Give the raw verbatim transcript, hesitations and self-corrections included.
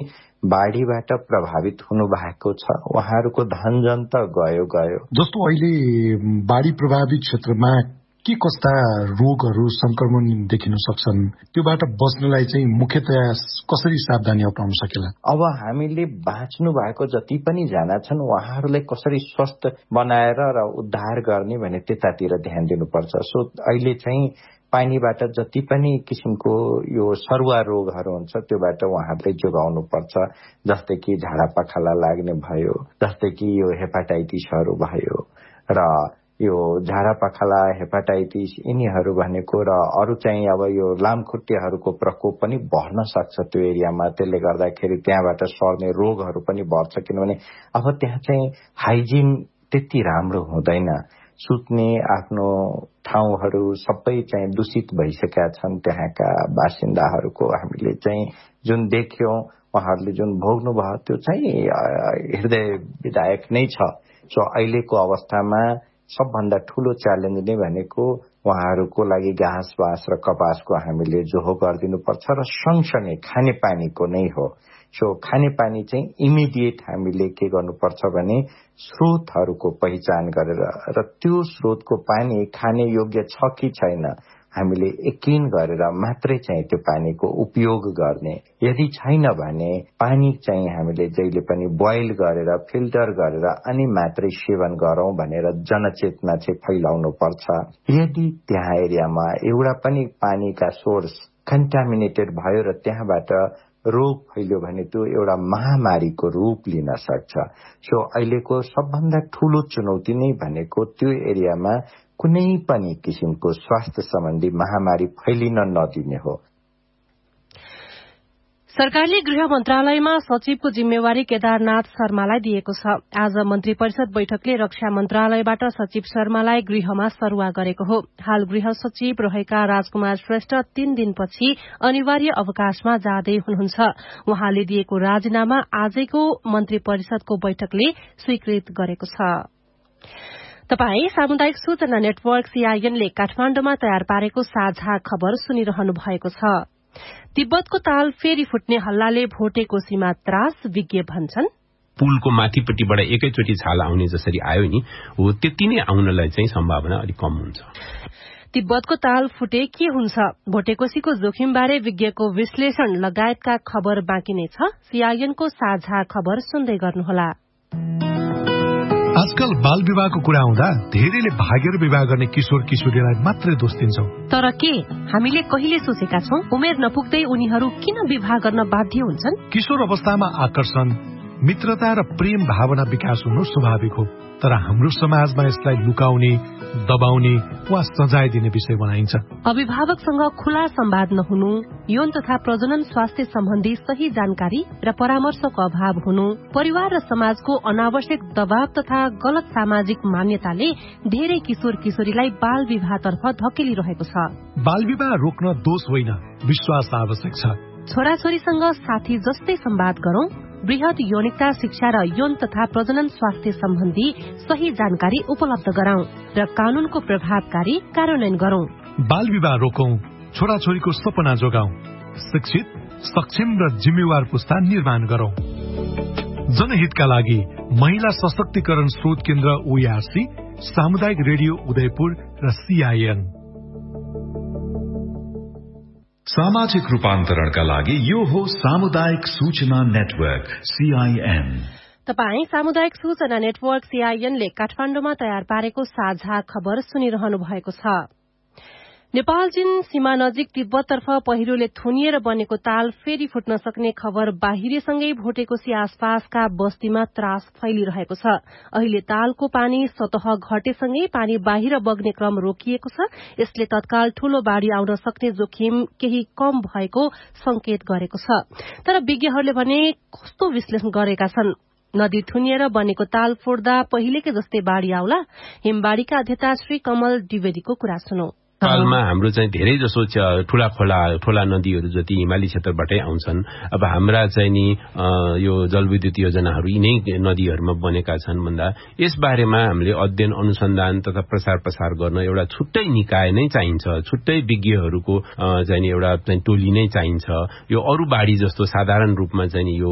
बाढीबाट प्रभावित हुनु भएको छ। उहाँहरूको धनजन त गयो गयो। जस्तो अहिले बाढी प्रभावित क्षेत्रमा के कस्ता रोगहरू संक्रमण देखिन सक्छन्, त्योबाट बच्नलाई चाहिँ मुख्यतया कसरी सावधानी अपनाउन सकेला? अब हामीले बाँच्नु भएको जति पनि जना छन् उहाँहरूलाई कसरी स्वस्थ बनाएर र उद्धार गर्ने भने त्यतातिर ध्यान दिनुपर्छ। सो अहिले चाहिँ पानीबाट जति पनि किसिमको यो सरुवा रोगहरू हुन्छ त्योबाट उहाँहरूले जोगाउनु पर्छ। जस्तै कि झाडापखाला लाग्ने भयो, जस्तै कि यो हेपाटाइटिसहरू भयो र यो झाडापखाला, हेपाटाइटिस यिनीहरू भनेको र अरू चाहिँ अब यो लामखुट्टेहरूको प्रकोप पनि बढ्न सक्छ त्यो एरियामा। त्यसले गर्दाखेरि त्यहाँबाट सर्ने रोगहरू पनि बढ्छ, किनभने अब त्यहाँ चाहिँ हाइजिन त्यति राम्रो हुँदैन। सुत्ने आफ्नो ठाउँहरू सबै चाहिँ दूषित भइसकेका छन्। त्यहाँका बासिन्दाहरूको हामीले चाहिँ जुन देख्यौं, उहाँहरूले जुन भोग्नु भयो त्यो चाहिँ हृदय विदायक नै छ। सो अहिलेको अवस्थामा सबभन्दा ठूलो च्यालेन्ज नै भनेको उहाँहरूको लागि घाँस बाँस र कपासको हामीले जोहो गरिदिनुपर्छ र सँगसँगै खानेपानीको नै हो। सो खानेपानी चाहिँ इमिडिएट हामीले के गर्नुपर्छ भने स्रोतहरूको पहिचान गरेर र त्यो स्रोतको पानी खाने योग्य छ कि छैन हामीले यकिन गरेर मात्रै चाहिँ त्यो पानीको उपयोग गर्ने। यदि छैन भने पानी चाहिँ हामीले जहिले पनि बोइल गरेर फिल्टर गरेर अनि मात्रै सेवन गरौं भनेर जनचेतना चाहिँ फैलाउनु पर्छ। यदि त्यहाँ एरियामा एउटा पनि पानीका सोर्स कन्टामिनेटेड भयो र त्यहाँबाट रोग फैल्यो भने त्यो एउटा महामारीको रूप लिन सक्छ। सो अहिलेको सबभन्दा ठूलो चुनौती नै भनेको त्यो एरियामा कुनै पनि किसिमको स्वास्थ्य सम्बन्धी महामारी फैलिन नदिने हो। सरकारले गृह मन्त्रालयमा सचिवको जिम्मेवारी केदारनाथ शर्मालाई दिएको छ। आज मन्त्री परिषद बैठकले रक्षा मन्त्रालयबाट सचिव शर्मालाई गृहमा सरुवा गरेको हो। हाल गृह सचिव रहेका राजकुमार श्रेष्ठ तीन दिनपछि अनिवार्य अवकाशमा जाँदै हुनुहुन्छ। उहाँले दिएको राजीनामा आजैको मन्त्री परिषदको बैठकले स्वीकृत गरेको छ। तपाई सामुदायिक सूचना नेटवर्क सीआईएनले काठमाण्डुमा तयार पारेको साझा खबर सुनिरहनु भएको छ। तिब्बतको ताल फेरि फुट्ने हल्लाले भोटे कोसीमा त्रास, विज्ञ भन्छन्। पुलको माथिपट्टिबाट एकैचोटि छाल आउने जसरी आयो नि हो त्यति नै आउनलाई चाहिँ सम्भावना अलिक कम हुन्छ। तिब्बतको ताल फुटे के हुन्छ, भोटेकोसीको जोखिमबारे विज्ञको विश्लेषण लगायतका खबर बाँकी नै छ। सीआईएनको साझा खबर सुन्दै गर्नुहोला। आजकल बाल विवाहको कुरा आउँदा धेरैले भागेर विवाह गर्ने किशोर किशोरीलाई मात्रै दोष दिन्छौं। तर के हामीले कहिले सोचेका छौं उमेर नपुग्दै उनीहरू किन विवाह गर्न बाध्य हुन्छन्? किशोर अवस्थामा आकर्षण, मित्रता र प्रेम भावना विकास हुनु स्वाभाविक हो, तर हाम्रो समाजमा यसलाई लुकाउने, दबाउने वा सजाय दिने विषय बनाइन्छ। अभिभावकसँग खुला संवाद नहुनु, यौन तथा प्रजनन स्वास्थ्य सम्बन्धी सही जानकारी र परामर्शको अभाव हुनु, परिवार र समाजको अनावश्यक दबाव तथा गलत सामाजिक मान्यताले धेरै किशोर किशोरीलाई बाल विवाहतर्फ धकेलिरहेको छ। बाल विवाह रोक्न दोष होइन, विश्वास आवश्यक छ। छोराछोरीसँग साथी जस्तै संवाद गरौं, वृहत यौनिकता शिक्षा र यौन तथा प्रजनन स्वास्थ्य सम्बन्धी सही जानकारी उपलब्ध गराउँ र कानूनको प्रभावकारी कार्यान्वयन गरौं। बाल विवाह रोकौं, छोराछोरीको सपना जोगाउँ, शिक्षित, सक्षम र जिम्मेवार पुस्ता निर्माण गरौं। जनहितका लागि महिला सशक्तिकरण स्रोत केन्द्र ओईआरसी, सामुदायिक रेडियो उदयपुर र सीआईएन। सामाजिक रूपान्तरणका लागि यो हो सामुदायिक सूचना नेटवर्क सीआईएन। तपाई सामुदायिक सूचना नेटवर्क सीआईएनले काठमाण्डुमा तयार पारेको साझा खबर सुनिरहनु भएको छ। नेपाल चीन सीमा नजिक तिब्बततर्फ पहिरोले थुनिएर बनेको ताल फेरि फुट्न सक्ने खबर बाहिरसँगै भोटेकोसी आसपासका बस्तीमा त्रास फैलिरहेको छ। अहिले तालको पानी सतह घटेसँगै पानी बाहिर बग्ने क्रम रोकिएको छ। यसले तत्काल ठूलो बाढ़ी आउन सक्ने जोखिम केही कम भएको संकेत गरेको छ। तर विज्ञहरूले भने कस्तो विश्लेषण गरेका छन्? नदी थुनिएर बनेको ताल फुट्दा पहिलेकै जस्तै बाढ़ी आउला? हिमबाड़ीका अध्यक्ष श्री कमल द्विवेदीको कुरा सुनौ। नेपालमा हाम्रो चाहिँ धेरै जसो ठूला खोला ठूला नदीहरू जति हिमाली क्षेत्रबाटै आउँछन्। अब हाम्रा चाहिँ नि यो जलविद्युत योजनाहरू यिनै नदीहरूमा बनेका छन् भन्दा यस बारेमा हामीले अध्ययन अनुसन्धान तथा प्रसार प्रसार गर्न एउटा छुट्टै निकाय नै चाहिन्छ, छुट्टै विज्ञहरूको चाहिँ एउटा टोली नै चाहिन्छ। यो अरू बाढी जस्तो साधारण रूपमा चाहिँ यो